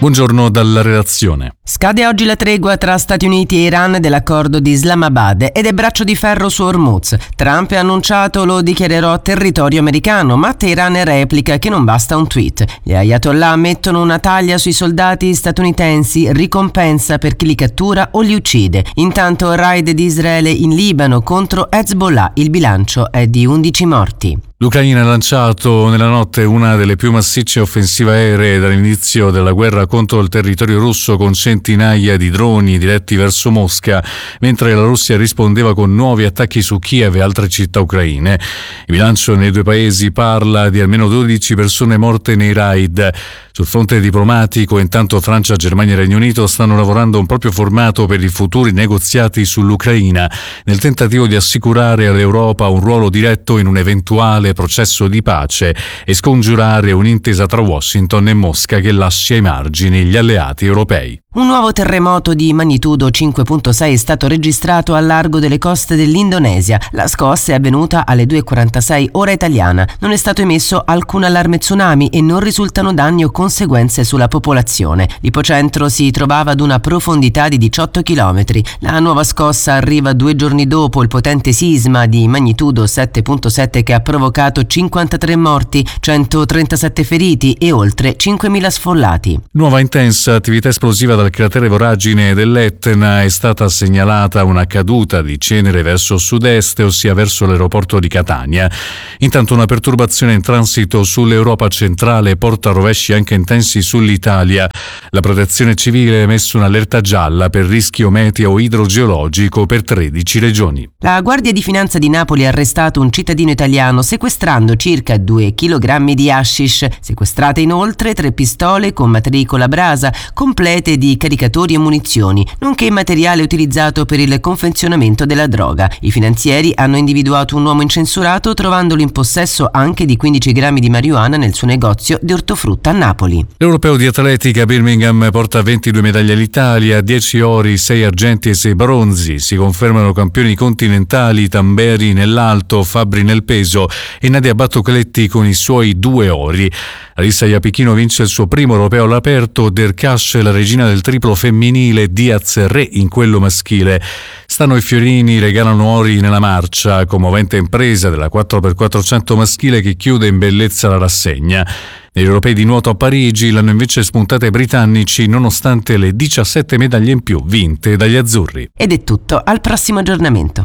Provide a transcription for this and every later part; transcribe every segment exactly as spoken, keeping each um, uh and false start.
Buongiorno dalla redazione. Scade oggi la tregua tra Stati Uniti e Iran dell'accordo di Islamabad ed è braccio di ferro su Hormuz. Trump ha annunciato lo dichiarerò territorio americano, ma Teheran replica che non basta un tweet. Gli Ayatollah mettono una taglia sui soldati statunitensi, ricompensa per chi li cattura o li uccide. Intanto raid di Israele in Libano contro Hezbollah, il bilancio è di undici morti. L'Ucraina ha lanciato nella notte una delle più massicce offensive aeree dall'inizio della guerra contro il territorio russo, con centinaia di droni diretti verso Mosca, mentre la Russia rispondeva con nuovi attacchi su Kiev e altre città ucraine. Il bilancio nei due paesi parla di almeno dodici persone morte nei raid. Sul fronte diplomatico, intanto Francia, Germania e Regno Unito stanno lavorando a un proprio formato per i futuri negoziati sull'Ucraina, nel tentativo di assicurare all'Europa un ruolo diretto in un eventuale processo di pace e scongiurare un'intesa tra Washington e Mosca che lasci ai margini gli alleati europei. Un nuovo terremoto di magnitudo cinque virgola sei è stato registrato al largo delle coste dell'Indonesia. La scossa è avvenuta alle due e quarantasei ora italiana. Non è stato emesso alcun allarme tsunami e non risultano danni o conseguenze sulla popolazione. L'ipocentro si trovava ad una profondità di diciotto chilometri. La nuova scossa arriva due giorni dopo il potente sisma di magnitudo sette virgola sette che ha provocato cinquantatré morti, centotrentasette feriti e oltre cinquemila sfollati. Nuova intensa attività esplosiva dal cratere voragine dell'Etna. È stata segnalata una caduta di cenere verso sud-est, ossia verso l'aeroporto di Catania. Intanto una perturbazione in transito sull'Europa centrale porta rovesci anche intensi sull'Italia. La Protezione Civile ha emesso un'allerta gialla per rischio meteo idrogeologico per tredici regioni. La Guardia di Finanza di Napoli ha arrestato un cittadino italiano sequestrando circa due chilogrammi di hashish. Sequestrate inoltre tre pistole con matricola Brasa, complete di caricatori e munizioni, nonché materiale utilizzato per il confezionamento della droga. I finanzieri hanno individuato un uomo incensurato, trovandolo in possesso anche di quindici grammi di marijuana nel suo negozio di ortofrutta a Napoli. L'Europeo di atletica Birmingham porta ventidue medaglie all'Italia, dieci ori, sei argenti e sei bronzi. Si confermano campioni continentali Tamberi nell'alto, Fabbri nel peso e Nadia Battocletti con i suoi due ori. Alissa Iapichino vince il suo primo europeo all'aperto, Derkash la regina del triplo femminile, Diaz re in quello maschile. Stano e Fiorini regalano ori nella marcia, commovente impresa della quattro per quattrocento maschile che chiude in bellezza la rassegna. Negli europei di nuoto a Parigi l'hanno invece spuntate ai britannici, nonostante le diciassette medaglie in più vinte dagli azzurri. Ed è tutto, al prossimo aggiornamento.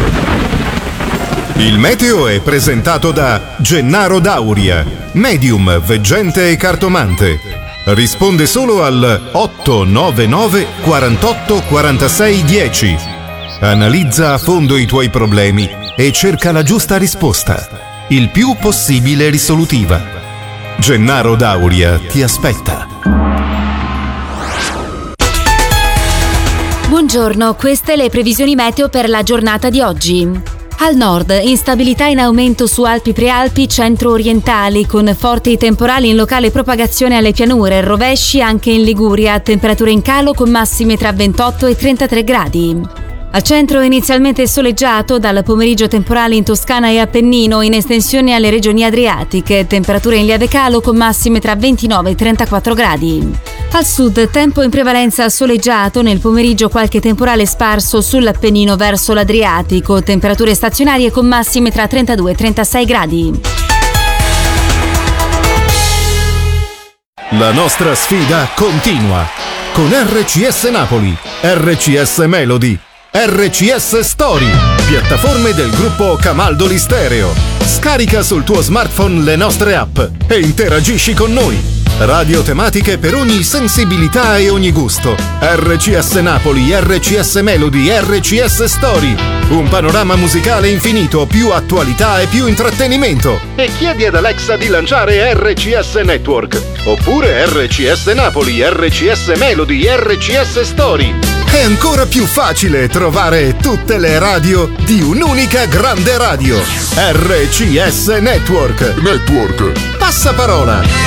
Il meteo è presentato da Gennaro Dauria, medium, veggente e cartomante. Risponde solo al otto nove nove quarantotto quarantasei dieci. Analizza a fondo i tuoi problemi e cerca la giusta risposta, il più possibile risolutiva. Gennaro Dauria ti aspetta. Buongiorno, queste le previsioni meteo per la giornata di oggi. Al nord, instabilità in aumento su Alpi Prealpi centro-orientali, con forti temporali in locale propagazione alle pianure, rovesci anche in Liguria, temperature in calo con massime tra ventotto e trentatré gradi. Al centro inizialmente soleggiato, dal pomeriggio temporale in Toscana e Appennino, in estensione alle regioni adriatiche, temperature in lieve calo con massime tra ventinove e trentaquattro gradi. Al sud, tempo in prevalenza soleggiato, nel pomeriggio qualche temporale sparso sull'Appennino verso l'Adriatico, temperature stazionarie con massime tra trentadue e trentasei gradi. La nostra sfida continua con R C S Napoli, R C S Melody, R C S Story, piattaforme del gruppo Camaldoli Stereo. Scarica sul tuo smartphone le nostre app e interagisci con noi. Radio tematiche per ogni sensibilità e ogni gusto. R C S Napoli, R C S Melody, R C S Story. Un panorama musicale infinito, più attualità e più intrattenimento. E chiedi ad Alexa di lanciare R C S Network. Oppure R C S Napoli, R C S Melody, R C S Story. È ancora più facile trovare tutte le radio di un'unica grande radio. R C S Network. Network. Passaparola.